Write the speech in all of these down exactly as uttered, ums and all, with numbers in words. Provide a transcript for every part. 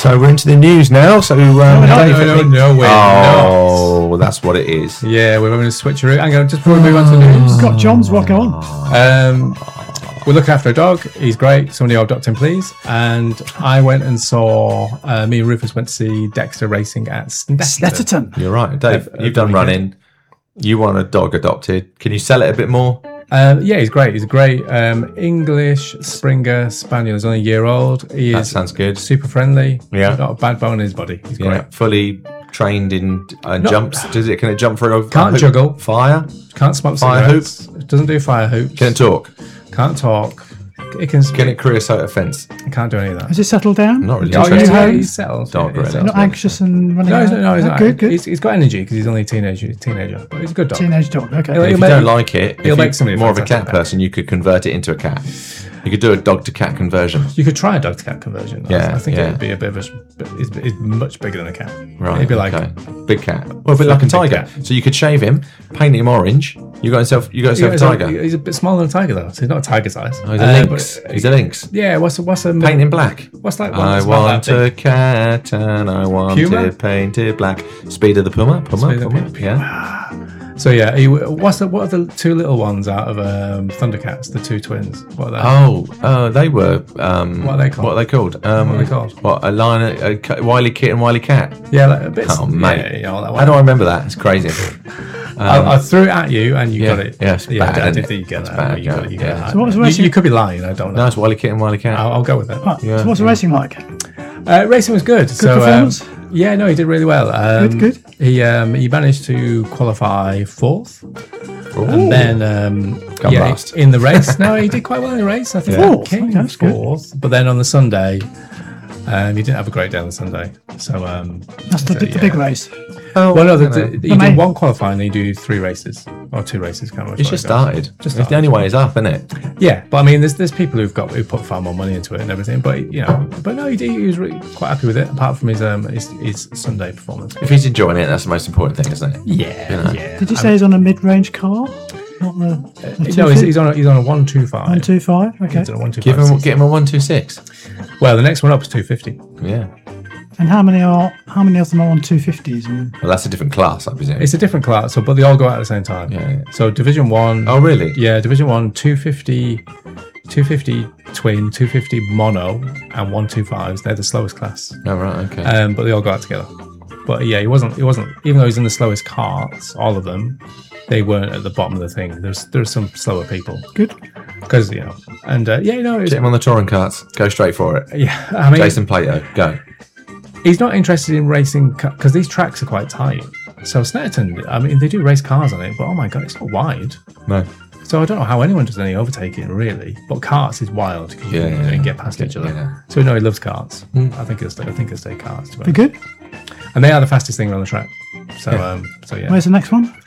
So we're into the news now. So um, no, Dave, no, no, think- no, we're oh, not. That's what it is. Yeah, we're having a switcheroo. Hang on, just before we move on to the news. We've got John's what go on. Um, we're looking after a dog. He's great. Somebody adopt him, please. And I went and saw. Uh, me and Rufus went to see Dexter racing at Snetterton. Snetterton. You're right, Dave. Uh, You've done really running. You want a dog adopted. Can you sell it a bit more? Um, yeah, he's great. He's a great um, English Springer Spaniel. He's only a year old. He That is sounds good. super friendly. Yeah. Not a bad bone in his body. He's Yeah, great. fully trained in uh, jumps. Does it? Can it jump for a Can't a hoop? juggle. Fire? Can't smoke Fire cigarettes. Doesn't do fire hoops. Can it talk? Can't talk. It can speak. Can it create a fence? Can't do any of that. Has it settled down? Not really Oh, interested. yeah, home? he's settled. Dog, Yeah, he's really. settled. Not anxious and running No, he's around? not. No, he's Oh, not. Good, good. He's, he's got energy because he's only a teenager. Teenager, but he's a good dog. Teenage dog. Okay. He'll- If you make- don't like it, he'll if make you're somebody a more of a fantastic cat pet. person, you could convert it into a cat. You could do a dog to cat conversion. You could try a dog to cat conversion. I- Yeah, I think yeah. it'd be a bit of a. It's, it's much bigger than a cat. Right. It'd be like okay. Big cat. Well, a bit like a Big tiger. cat. So you could shave him, paint him orange. You got yourself. You got yourself he's, a tiger. he's a bit smaller than a tiger though, so he's not a tiger size. Oh, he's a Uh, lynx. but- He's a lynx. Yeah. What's a, what's a Paint him black. What's that one? I that's not want that a big? cat and I want Puma? it painted black. Speed of the Puma. Puma. Speed of the Puma. Puma. Yeah. So yeah, he, what's the what are the two little ones out of um, Thundercats? The two twins. What are they? Oh, uh, they were. Um, What are they called? What are they called? Um, What are they called? What a line, a, a, Wily Kit and Wily Cat. Yeah, like a bit. Oh, mate. Yeah, you know, that one. How do I remember that? It's crazy. I, I threw it at you and you yeah, got it. yeah, it's yeah, bad, I isn't didn't it? think you get It's that. bad, but you got yeah, it. You got yeah. it. So what was the you, racing- you could be lying. I don't know. No, it's Wily Kit and Wily Cat. I'll, I'll go with it. Right, Yeah. so what's the racing like? Uh, racing was good. Good so, performance? Um, yeah, no, he did really well. Um, Good, good. He um, he managed to qualify fourth, and then um, Got yeah, last. in the race. No, he did quite well in the race. I think Yeah. he Fourth, came okay, that's good. fourth. But then on the Sunday, um, he didn't have a great day on the Sunday. So um, That's the, so, the yeah. big race. Oh, Well, no, you the, know. the, he The main- did one qualifying. And he do three races or two races. Can't remember It's which just way it goes. started. Just It's started. the only way is up, isn't it? Yeah, but I mean, there's there's people who've got who put far more money into it and everything. But you know, but no, he, did, he was really quite happy with it. Apart from his um his, his Sunday performance. If he's enjoying it, that's the most important thing, isn't it? Yeah, You know. yeah. Did you say he's on a mid-range car? Not the, the No, he's, he's on a, he's on a one two five. one two five. Okay. He's on a one two Give five. him, get him a one two six. Well, the next one up is two fifty. Yeah. And how many are how many of them are on two fifties? And Well, that's a different class, I presume. It's a different class, so but they all go out at the same time. Yeah, yeah. So Division One. Oh, really? Yeah, Division One, two fifty, two fifty twin, two fifty mono, and one two fives. They're the slowest class. Oh, right. Okay. Um, but they all go out together. But yeah, he wasn't. He wasn't. Even though he's in the slowest carts, all of them, they weren't at the bottom of the thing. There's there's some slower people good. because you know, and uh, yeah, you know, it's, Get him on the touring carts. Go straight for it. yeah. I mean, Jason Plato, go. he's not interested in racing because these tracks are quite tight. So Snetterton, I mean, they do race cars on it, but oh my god, it's not wide. No. So I don't know how anyone does any overtaking really. But carts is wild because you, Yeah, can- yeah, you can yeah. get past each other. Yeah. So no, he loves carts. I think it's I think it's their carts. to be Be honest. good. And they are the fastest thing around the track. So um, so yeah. Where's the next one?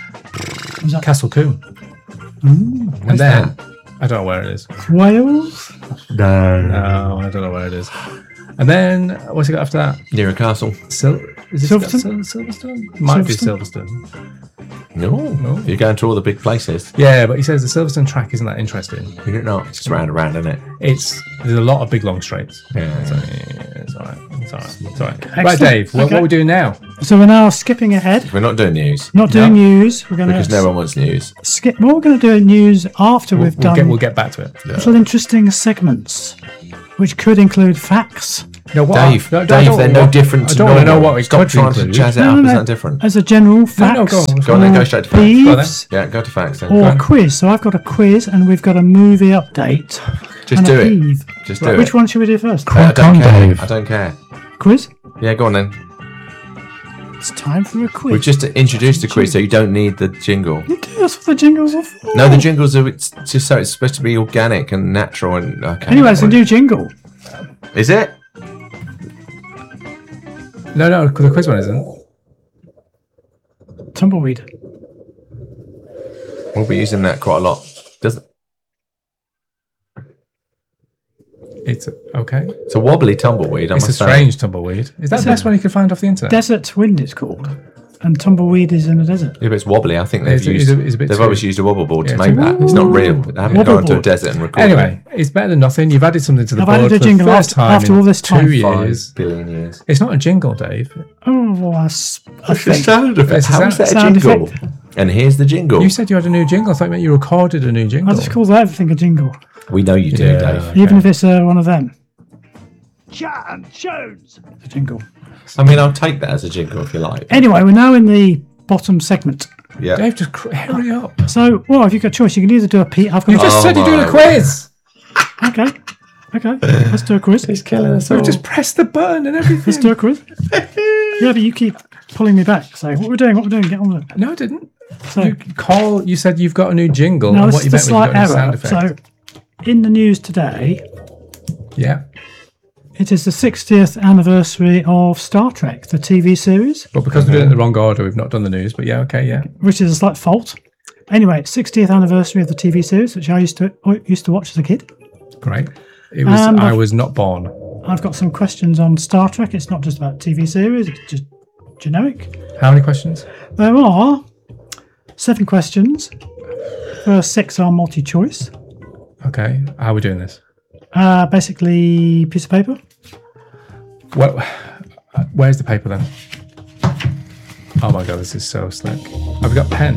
Was that Castle Coombe. Where's And then I don't know where it is. Wales? No. No, I don't know where it is. And then what's he got after that? Near a castle. Sil- is it Silverstone? Sil- Silverstone? Might be Silverstone? Silverstone. No. No. You're going to all the big places. Yeah, but he says the Silverstone track isn't that interesting. Is it not? It's just round and round, isn't it? It's there's a lot of big long straights. Yeah. So, yeah, it's all right. It's all right. It's all right. Right, Excellent. Dave. What, Okay. what are we doing now? So we're now skipping ahead. We're not doing news. Not doing No. news. We're going Because no to one wants news. skip. Well, we're going to do news after We'll, we've we'll done get we'll get back to it. little interesting segments, which could include facts. No, what? Dave, no, I Dave, don't they're want- no what- different I to don't want to know normal. what it Stop could trying to include. jazz it No, up. no, It's no. not different. As a general No, facts. no, go on. Go on then, go straight to facts. Go on Thieves Yeah, go to facts then. or quiz. So I've got a quiz and we've got a movie update. Just and do a it. heave. Just Right, do which it. one should we do first? I don't on, care. Dave. I don't care. Quiz? Yeah, go on then. It's time for a quiz. We've just introduced the quiz, so you don't need the jingle. You do, that's what the jingles are for. No, the jingles are it's just so it's supposed to be organic and natural and okay. Anyway, it's a new jingle. Is it? No, no, the quiz one isn't. Tumbleweed. We'll be using that quite a lot. Doesn't It's okay. it's a wobbly tumbleweed, I It's a must say. strange tumbleweed. Is that It's the a- best one you can find off the internet? Desert Wind, it's called. and tumbleweed is in a desert. Yeah, but it's wobbly. I think they've It's a- used. it's a- it's a bit they've too- obviously used a wobble board Yeah, to it's make a- that. It's not real. Ooh. They haven't Wobble gone to a board. desert and recorded Anyway, it's better than nothing. You've added something to the I've board added a for the jingle first after- time after in all this time. two it five years. billion years. It's not a jingle, Dave. Oh, well, that's, I What's the think. sound of it? It's a How sound- is that a sound jingle? effect. And here's the jingle. You said you had a new jingle. I thought you meant you recorded a new I jingle. just call everything a jingle, We know you do, Yeah. Dave. Okay. even if it's uh, one of them. Jan Jones. The jingle. I mean, I'll take that as a jingle if you like. Anyway, we're now in the bottom segment. Yeah. Dave, just cr- hurry up. So, well, if you've got a choice, you can either do a P. I've You got just Oh said you're doing my a quiz. okay, okay. Let's do a quiz. He's killing us So all. just press the button and everything. Let's do a quiz. Yeah, but you keep pulling me back. So, what we're doing? What we're doing? Get on with it. No, I didn't. So, You call. You said you've got a new jingle. no, and this what is you the meant was slight you've got a new sound error. effect. So, in the news today, Yeah, it is the sixtieth anniversary of Star Trek, the T V series, but because we're doing it in the wrong order, we've not done the news. But yeah, okay, yeah. which is a slight fault. Anyway, sixtieth anniversary of the T V series, which I used to I used to watch as a kid. Great. It was. And I I've- was not born. I've got some questions on Star Trek. It's not just about T V series; it's just generic. How many questions? There are seven questions. First six are multi-choice. Okay. How are we doing this? Uh, basically, piece of paper. Well, uh, where's the paper then? Oh my god, this is so slick. Have we got pens?